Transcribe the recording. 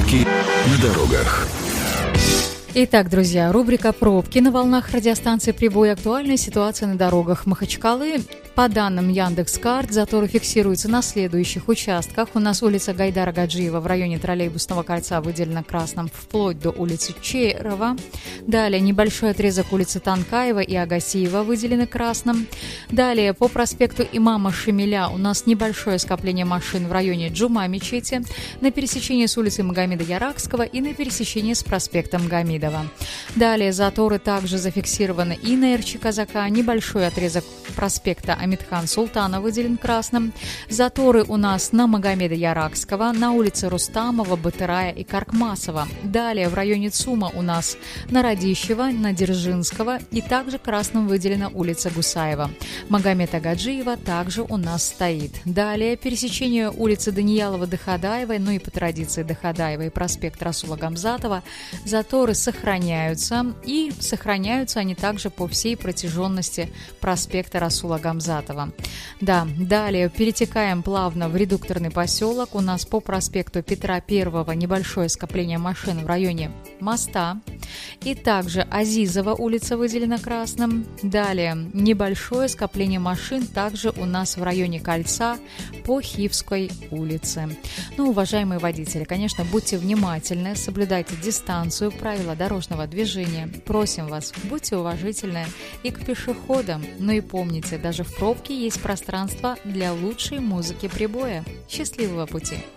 Пробки на дорогах. Итак, друзья, рубрика «Пробки» на волнах радиостанции «Прибой». Актуальная ситуация на дорогах Махачкалы. По данным Яндекс.Карт, заторы фиксируются на следующих участках. У нас улица Гайдара Гаджиева в районе троллейбусного кольца выделена красным вплоть до улицы Черова. Далее небольшой отрезок улицы Танкаева и Агасиева выделены красным. Далее по проспекту Имама Шамиля у нас небольшое скопление машин в районе Джума-мечети, на пересечении с улицей Магомеда Яракского и на пересечении с проспектом Гамидова. Далее заторы также зафиксированы и на Эрчи-Казака, небольшой отрезок проспекта Амитхан Султана выделен красным. Заторы у нас на Магомеда Яракского, на улице Рустамова, Батырая и Каркмасова. Далее в районе ЦУМа у нас на Радищева, на Дзержинского и также красным выделена улица Гусаева. Магомеда Гаджиева также у нас стоит. Далее пересечение улицы Даниялова-Дахадаевой, ну и по традиции Дахадаева и проспект Расула Гамзатова. Заторы сохраняются, и сохраняются они также по всей протяженности проспекта Расула Гамзатова. Да, далее перетекаем плавно в редукторный поселок. У нас по проспекту Петра Первого небольшое скопление машин в районе моста. И также Азизова улица выделена красным. Далее небольшое скопление машин также у нас в районе кольца по Хивской улице. Ну, уважаемые водители, конечно, будьте внимательны, соблюдайте дистанцию, правила дорожного движения. Просим вас, будьте уважительны и к пешеходам. Ну и помните, даже в пробке есть пространство для лучшей музыки прибоя. Счастливого пути!